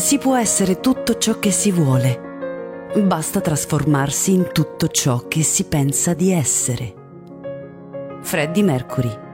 Si può essere tutto ciò che si vuole. Basta trasformarsi in tutto ciò che si pensa di essere. Freddie Mercury.